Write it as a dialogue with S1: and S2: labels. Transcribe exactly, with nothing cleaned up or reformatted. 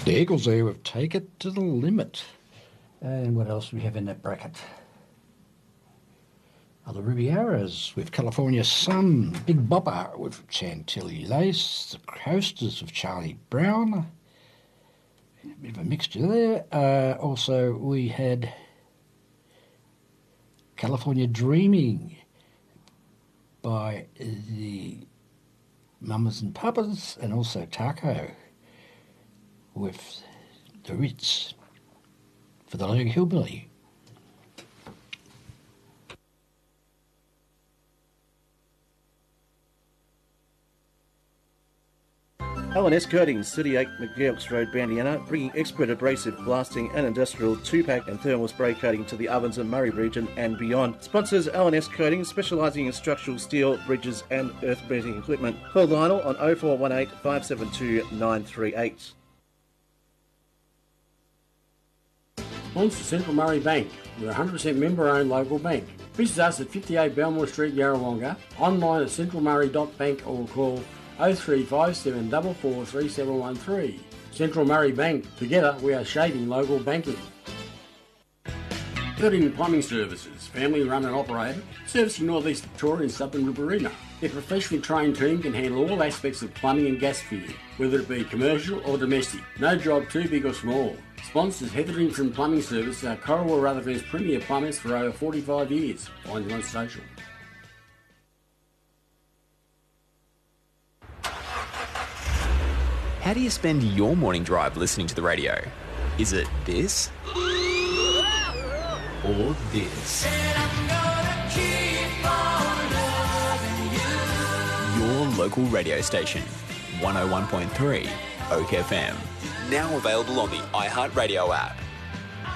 S1: The Eagles there have taken it to the limit. And what else do we have in that bracket? Oh, the Rivieras with California Sun, Big Bopper with Chantilly Lace, the Coasters of Charlie Brown. A bit of a mixture there. Uh, also, we had California Dreaming by the Mamas and Papas, and also Taco with the Ritz for the Logan Hillbilly.
S2: L and S Coatings, thirty-eight McGeochs Road, Bandiana, bringing expert abrasive blasting and industrial two-pack and thermal spray coating to the Ovens and Murray region and beyond. Sponsors L and S Coatings, specialising in structural steel, bridges and earth-beating equipment. Call Lionel on oh four one eight, five seven two, nine three eight.
S3: Sponsor Central Murray Bank. We're a one hundred percent member-owned local bank. Visit us at fifty-eight Belmore Street, Yarrawonga, online at central murray dot bank or call oh three five seven four four three seven one three. Central Murray Bank. Together we are shaping local banking. Thirteen Plumbing Services, family run and operated, servicing North East Victoria and Southern Riverina. Their professionally trained team can handle all aspects of plumbing and gas fitting, whether it be commercial or domestic. No job too big or small. Sponsors Hetherington Plumbing Services are Corowa Rutherford's premier plumbers for over forty-five years. Find them on social.
S4: How do you spend your morning drive listening to the radio? Is it this? Or this? Your local radio station, one oh one point three Oak F M. Now available on the iHeartRadio app.